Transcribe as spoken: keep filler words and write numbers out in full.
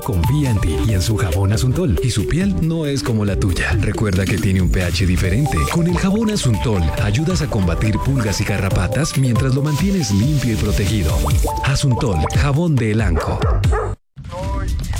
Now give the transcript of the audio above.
Confía en ti y en su jabón Asuntol. Y su piel no es como la tuya. Recuerda que tiene un pH diferente. Con el jabón Asuntol ayudas a combatir pulgas y garrapatas mientras lo mantienes limpio y protegido. Asuntol, jabón de Elanco.